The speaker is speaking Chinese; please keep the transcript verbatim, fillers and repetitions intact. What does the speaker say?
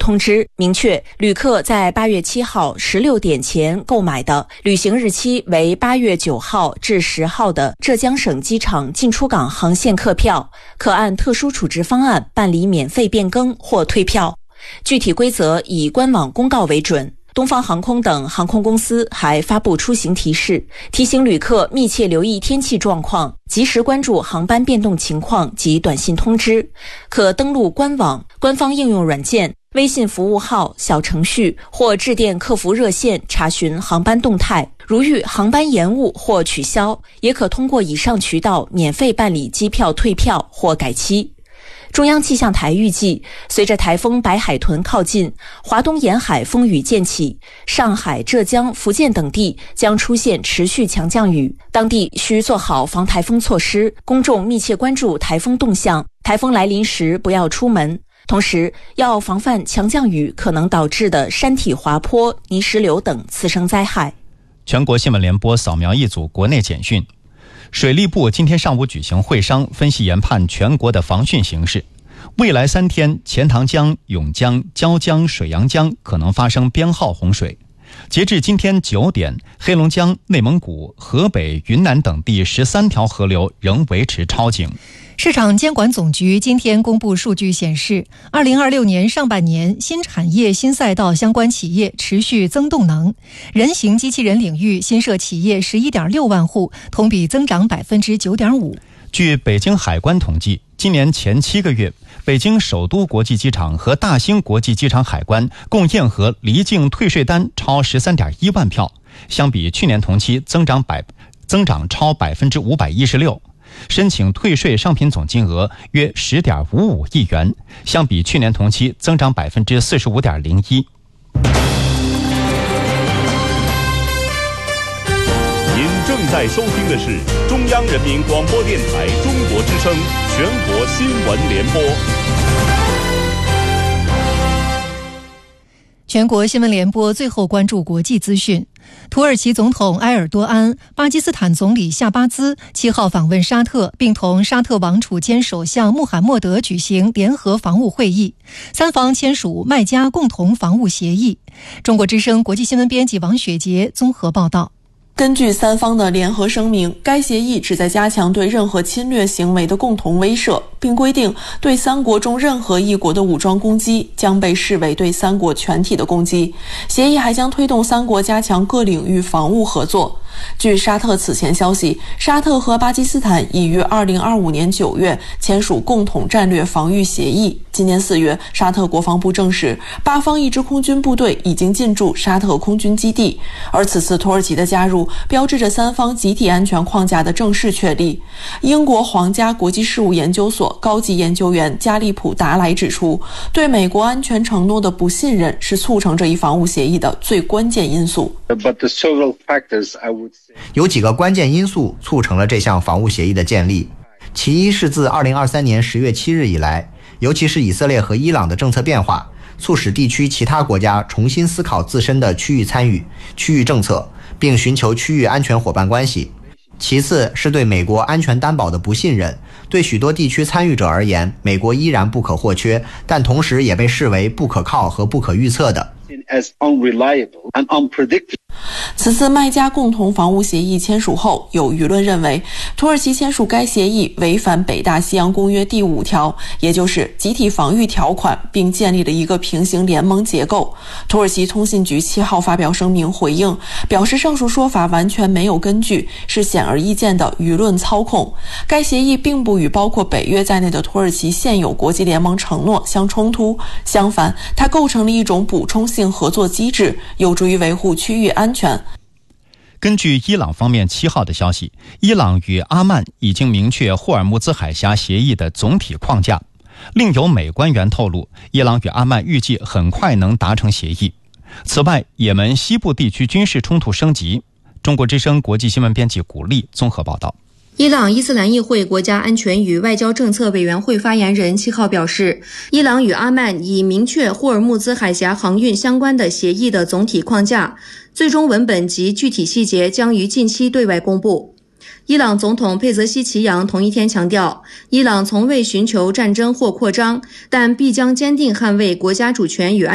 通知明确，旅客在八月七号十六点前购买的旅行日期为八月九号至十号的浙江省机场进出港航线客票，可按特殊处置方案办理免费变更或退票。具体规则以官网公告为准。东方航空等航空公司还发布出行提示，提醒旅客密切留意天气状况，及时关注航班变动情况及短信通知。可登录官网、官方应用软件、微信服务号、小程序或致电客服热线查询航班动态。如遇航班延误或取消，也可通过以上渠道免费办理机票退票或改期。中央气象台预计，随着台风白海豚靠近，华东沿海风雨渐起，上海、浙江、福建等地将出现持续强降雨，当地需做好防台风措施，公众密切关注台风动向，台风来临时不要出门。同时，要防范强降雨可能导致的山体滑坡、泥石流等次生灾害。 全国新闻联播扫描一组国内简讯。水利部今天上午举行会商，分析研判全国的防汛形势。未来三天，钱塘江、甬江、椒江、水阳江可能发生编号洪水。截至今天九点，黑龙江、内蒙古、河北、云南等地十三条河流仍维持超警。 市场监管总局今天公布数据显示，二零二六年上半年新产业新赛道相关企业持续增动能，人形机器人领域新设企业 十一点六万户，同比增长 百分之九点五。 据北京海关统计，今年前七个月，北京首都国际机场和大兴国际机场海关共验核离境退税单超 十三点一万票，相比去年同期增长百增长超 百分之五百一十六。申请退税商品总金额约 十点五五亿元，相比去年同期增长 百分之四十五点零一。 您正在收听的是中央人民广播电台中国之声全国新闻联播。 全国新闻联播最后关注国际资讯。土耳其总统埃尔多安、巴基斯坦总理夏巴兹七号访问沙特，并同沙特王储兼首相穆罕默德举行联合防务会议，三方签署麦加共同防务协议。中国之声国际新闻编辑王雪杰综合报道。 根据三方的联合声明，该协议旨在加强对任何侵略行为的共同威慑，并规定对三国中任何一国的武装攻击将被视为对三国全体的攻击。协议还将推动三国加强各领域防务合作。据沙特此前消息，沙特和巴基斯坦已于二零二五年九月签署共同战略防御协议。今年四月，沙特国防部证实，巴方一支空军部队已经进驻沙特空军基地。而此次土耳其的加入，标志着三方集体安全框架的正式确立。英国皇家国际事务研究所高级研究员加利普达莱指出，对美国安全承诺的不信任是促成这一防务协议的最关键因素。 有几个关键因素促成了这项防务协议的建立。其一是自二零二三年十月七日以来，尤其是以色列和伊朗的政策变化，促使地区其他国家重新思考自身的区域参与、区域政策，并寻求区域安全伙伴关系。其次是对美国安全担保的不信任，对许多地区参与者而言，美国依然不可或缺，但同时也被视为不可靠和不可预测的。 此次麦加共同防务协议签署后，有舆论认为土耳其签署该协议违反北大西洋公约第五条，也就是集体防御条款，并建立了一个平行联盟结构。土耳其通信局七号发表声明回应，表示上述说法完全没有根据，是显而易见的舆论操控。该协议并不与包括北约在内的土耳其现有国际联盟承诺相冲突，相反，它构成了一种补充性合作机制，有助于维护区域安全。 根据伊朗方面七号的消息，伊朗与阿曼已经明确霍尔木兹海峡协议的总体框架。另有美官员透露，伊朗与阿曼预计很快能达成协议。此外，也门西部地区军事冲突升级。中国之声国际新闻编辑古丽综合报道。 伊朗伊斯兰议会国家安全与外交政策委员会发言人七号表示，伊朗与阿曼已明确霍尔木兹海峡航运相关的协议的总体框架，最终文本及具体细节将于近期对外公布。伊朗总统佩泽西奇扬同一天强调，伊朗从未寻求战争或扩张，但必将坚定捍卫国家主权与安